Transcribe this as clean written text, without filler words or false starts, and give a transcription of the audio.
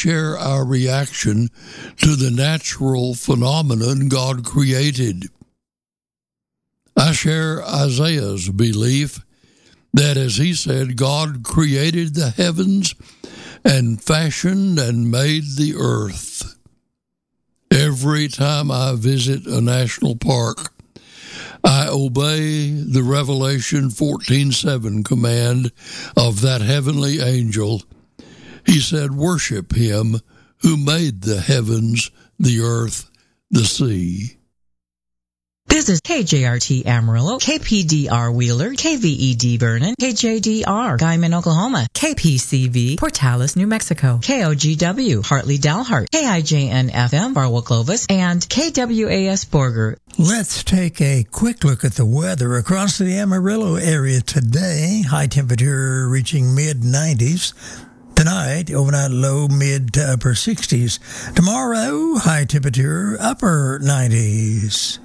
share our reaction to the natural phenomenon God created. I share Isaiah's belief that, as he said, God created the heavens and fashioned and made the earth. Every time I visit a national park, I obey the Revelation 14:7 command of that heavenly angel. He said, "Worship him who made the heavens, the earth, the sea." This is KJRT Amarillo, KPDR Wheeler, KVED Vernon, KJDR Guyman, Oklahoma, KPCV Portales, New Mexico, KOGW Hartley Dalhart, KIJN FM Barwell Clovis, and KWAS Borger. Let's take a quick look at the weather across the Amarillo area today. High temperature reaching mid-90s. Tonight, overnight low mid to upper 60s. Tomorrow, high temperature upper 90s.